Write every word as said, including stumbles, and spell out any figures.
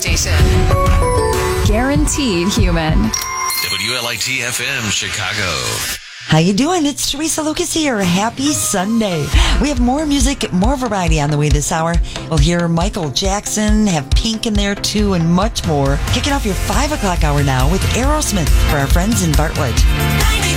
station. Guaranteed human. W L I T F M Chicago. How you doing? It's Teresa Lucas here. Happy Sunday. We have more music, more variety on the way this hour. We'll hear Michael Jackson, have Pink in there too, and much more. Kicking off your five o'clock hour now with Aerosmith for our friends in Bartlett.